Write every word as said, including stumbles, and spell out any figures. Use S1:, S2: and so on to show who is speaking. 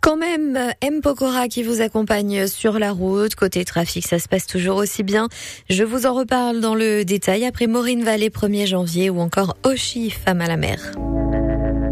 S1: Quand même, M. Pokora qui vous accompagne sur la route. Côté trafic, ça se passe toujours aussi bien. Je vous en reparle dans le détail après Maureen Vallée, premier janvier, ou encore Oshi, femme à la mer.